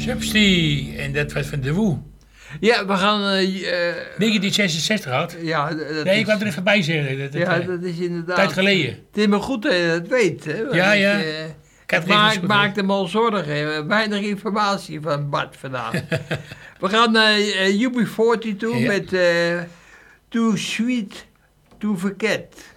Substie. En dat was van de Woe. Ja, we gaan... 1966 had. ja, Nee, ik wou er even bij zeggen. dat is inderdaad... Tijd geleden. Het is maar goed dat je dat weet. Hè, want Ja, ja. ik maakte me al zorgen. Weinig informatie van Bart vandaag. We gaan naar UB40 toe met Too Sweet to Forget.